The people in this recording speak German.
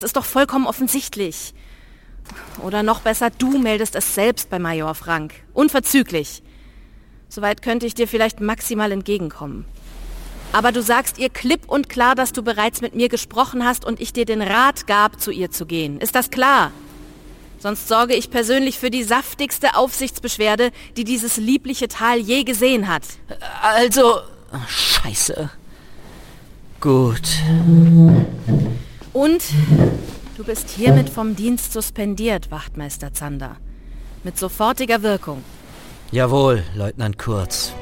Das ist doch vollkommen offensichtlich. Oder noch besser, du meldest es selbst bei Major Frank. Unverzüglich. Soweit könnte ich dir vielleicht maximal entgegenkommen. Aber du sagst ihr klipp und klar, dass du bereits mit mir gesprochen hast und ich dir den Rat gab, zu ihr zu gehen. Ist das klar? Sonst sorge ich persönlich für die saftigste Aufsichtsbeschwerde, die dieses liebliche Tal je gesehen hat. Also... Scheiße. Gut. Und du bist hiermit vom Dienst suspendiert, Wachtmeister Zander. Mit sofortiger Wirkung. Jawohl, Leutnant Kurz.